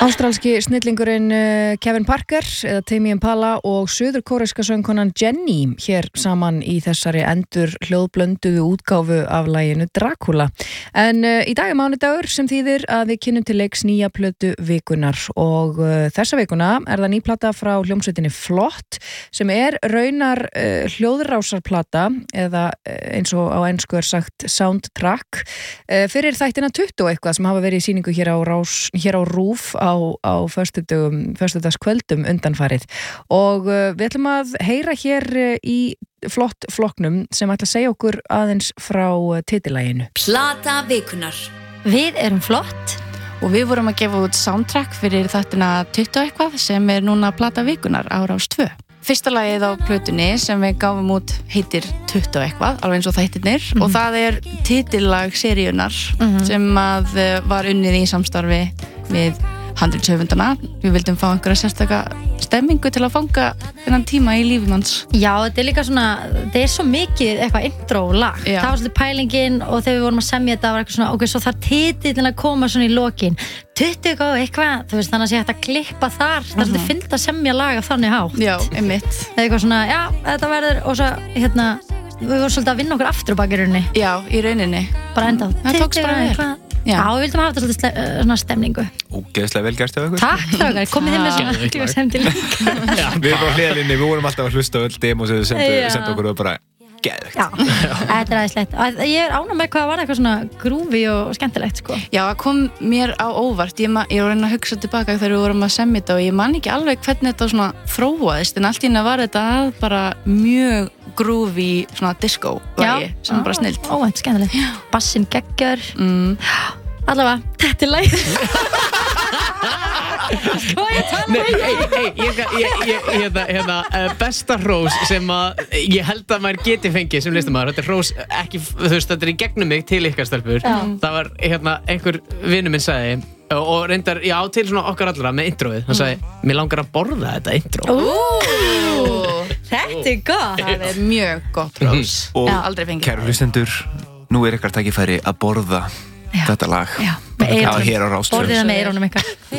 Ástralski snillingurinn Kevin Parker eða Tame Impala og suðurkóreska söngkonan Jenny hér saman í þessari endur hljóðblönduðu útgáfu af laginu Dracula. En í dag mánudagur sem þýðir að við kynnum til leiks nýja plötu vikunar og þessa vikuna það ný plata frá hljómsveitinni Flott sem raunar hljóðrásarplata eða eins og á ensku sagt soundtrack fyrir þættina 20 og eitthvað sem hafa verið í sýningu hér á RÚV á föstudagskvöldum undanfarið og við ætlum að heyra hér í Flott flokknum sem ætla að segja okkur aðeins frá titillaginu. Plata vikunar. Við erum Flott og við vorum að gefa út soundtrack fyrir þættina 20 eitthvað sem núna plata vikunar á Rás 2. Fyrsta lagið á plötunni sem við gáfum út heitir 20 eitthvað, alveg eins og þættirnir og það titillag seríunar sem að var unnið í samstarfi við handritshöfundana. Við vildum fá einhverja sérstaka stemmingu til að fanga þennan tíma í lífi manns. Já, þetta líka svona, þetta svo mikið eitthvað intro-lag. Já. Það var svolítið pælingin og þegar við vorum að semja þetta var eitthvað svona, ok, svo þarf titillinn að koma svona í lokin. 20 eitthvað, þú veist, þannig að sé hægt að klippa þar. Það svolítið fyllt að semja lag af þannig hátt. Já, einmitt. Það eitthvað svona, já, þetta verður og svo, við vorum svolítið að vinna okkur aftur á bakgrunni. Já, í rauninni. Bara enda á. Það tókst bara vel. Já, við vildum hafa þetta svolítið svona stemningu. Ógeðslega vel gert hjá ykkur. Takk, strákar, komið þið með svona semdi líka. Við erum á hliðalínni, við vorum alltaf að hlusta á öll demos sem þið sendu okkur og bara geðvegt. Já, þetta æðislegt. Ég ánægð með hvað var eitthvað svona grúfi og skemmtilegt, sko. Já, það kom mér á óvart. Ég var að reyna að hugsa tilbaka þegar við vorum að semja þetta og ég man ekki alveg hvernig þetta svona þróaðist en allt í einu var þetta bara mjög grúfi svona disco-lagi sem bara snillt. Óvænt, skemmtilegt. Bassinn geggjör. Allavega, þetta lagið. Hvað ég tala besta hrós sem að ég held að maður geti fengið sem listamaður, þetta hrós ekki, þú veist, þetta í gegnum mig til ykkar stelpur. Það var einhver vinur minn sagði og reyndar, já, til svona okkar allra með introið, hann sagði, mér langar að borða þetta intro. Þetta gott. Það mjög gott hrós. Og aldrei fengið. Kæru hlustendur, nú ykkar tækifæri að borða þetta lag. Já, með eyrunum. Hér á Rás 2. Borðið það með eyrunum ykkar.